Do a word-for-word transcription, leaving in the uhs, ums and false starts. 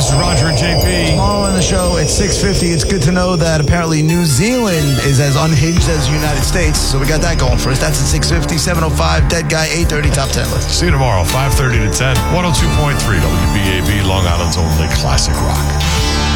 Mister Roger and J P. Tomorrow on the show at six fifty, it's good to know that apparently New Zealand is as unhinged as the United States. So we got that going for us. That's at six fifty, seven oh five, Dead Guy, eight thirty, Top ten list. See you tomorrow, five thirty to ten, one oh two point three W B A B, Long Island's only classic rock.